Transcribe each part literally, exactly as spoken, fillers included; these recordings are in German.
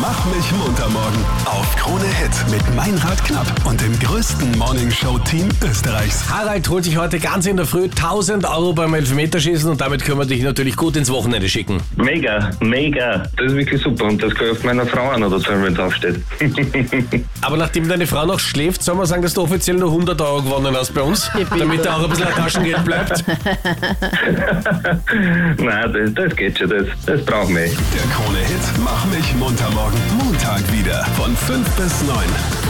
Mach mich munter morgen auf Krone Hit mit Meinrad Knapp und dem größten Morningshow-Team Österreichs. Harald holt sich heute ganz in der Früh tausend Euro beim Elfmeterschießen und damit können wir dich natürlich gut ins Wochenende schicken. Mega, mega. Das ist wirklich super und das gehört meiner Frau an oder so, wenn es aufsteht. Aber nachdem deine Frau noch schläft, soll man sagen, dass du offiziell nur hundert Euro gewonnen hast bei uns, damit da auch ein bisschen ein Taschengeld bleibt. Nein, das, das geht schon, das, das brauchen wir. Der Krone Hit Mach mich munter morgen Montag wieder von fünf bis neun.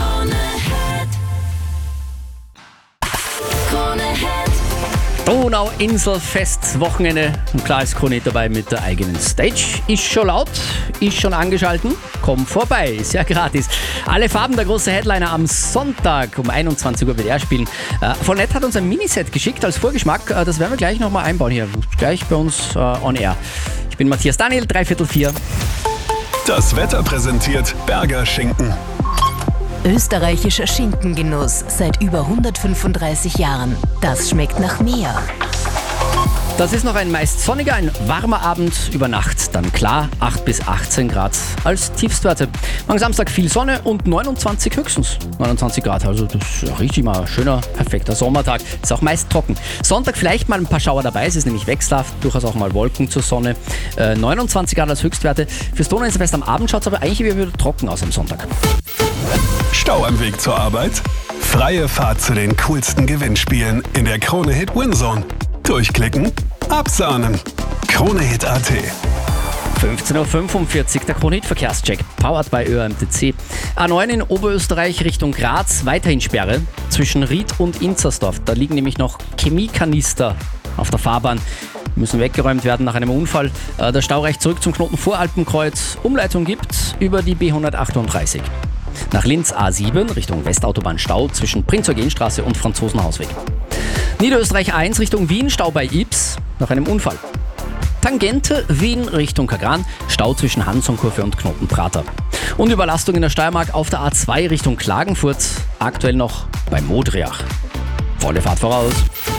Donauinselfest Wochenende. Und klar ist Krone Hit dabei mit der eigenen Stage. Ist schon laut, ist schon angeschalten. Komm vorbei, ist ja gratis. Alle Farben, der große Headliner am Sonntag um einundzwanzig Uhr wird er spielen. Äh, von Nett hat uns ein Miniset geschickt als Vorgeschmack. Äh, das werden wir gleich nochmal einbauen hier. Gleich bei uns äh, on air. Ich bin Matthias Daniel, dreiviertel vier. Das Wetter präsentiert Berger Schinken. Österreichischer Schinkengenuss seit über hundertfünfunddreißig Jahren. Das schmeckt nach mehr. Das ist noch ein meist sonniger, ein warmer Abend, über Nacht dann klar, acht bis achtzehn Grad als Tiefstwerte. Morgen Samstag viel Sonne und neunundzwanzig höchstens, neunundzwanzig Grad, also das ist richtig mal ein schöner, perfekter Sommertag. Ist auch meist trocken. Sonntag vielleicht mal ein paar Schauer dabei, es ist nämlich wechselhaft, durchaus auch mal Wolken zur Sonne. Äh, neunundzwanzig Grad als Höchstwerte. Fürs Donauinselfest am Abend schaut es aber eigentlich wieder trocken aus am Sonntag. Stau am Weg zur Arbeit? Freie Fahrt zu den coolsten Gewinnspielen in der Krone Hit Winzone. Durchklicken, absahnen. Krone Hit Punkt a t. fünfzehn Uhr fünfundvierzig, der Krone Hit Verkehrscheck, powered by Ö M T C. A neun in Oberösterreich Richtung Graz, weiterhin Sperre zwischen Ried und Inzersdorf. Da liegen nämlich noch Chemiekanister auf der Fahrbahn. Müssen weggeräumt werden nach einem Unfall. Der Stau reicht zurück zum Knoten Voralpenkreuz. Umleitung gibt's über die B hundertachtunddreißig. Nach Linz A sieben Richtung Westautobahn Stau zwischen Prinz-Eugen-Straße und Franzosenhausweg. Niederösterreich eins Richtung Wien, Stau bei Ybbs nach einem Unfall. Tangente Wien Richtung Kagran, Stau zwischen Hansonkurve und Knotenprater. Und Überlastung in der Steiermark auf der A zwei Richtung Klagenfurt, aktuell noch bei Modriach. Volle Fahrt voraus.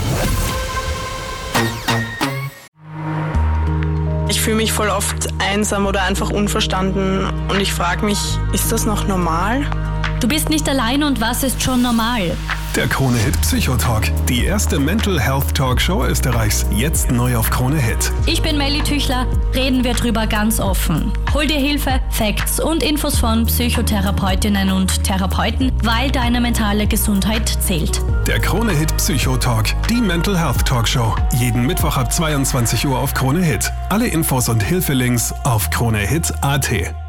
Ich fühle mich voll oft einsam oder einfach unverstanden und ich frage mich, ist das noch normal? Du bist nicht allein und was ist schon normal? Der Krone Hit Psychotalk, die erste Mental Health Talkshow Österreichs, jetzt neu auf Krone Hit. Ich bin Melly Tüchler, reden wir drüber ganz offen. Hol dir Hilfe, Facts und Infos von Psychotherapeutinnen und Therapeuten, weil deine mentale Gesundheit zählt. Der Krone Hit Psychotalk, die Mental Health Talkshow, jeden Mittwoch ab zweiundzwanzig Uhr auf Krone Hit. Alle Infos und Hilfelinks auf Krone Hit Punkt a t.